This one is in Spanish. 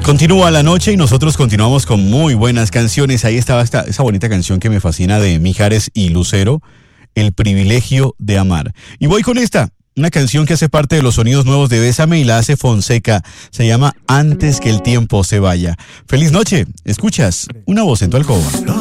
Continúa la noche y nosotros continuamos con muy buenas canciones. Ahí estaba esa bonita canción que me fascina de Mijares y Lucero, El privilegio de amar. Y voy con esta, una canción que hace parte de los sonidos nuevos de Bésame y la hace Fonseca. Se llama Antes que el tiempo se vaya. Feliz noche. Escuchas Una Voz en tu Alcoba.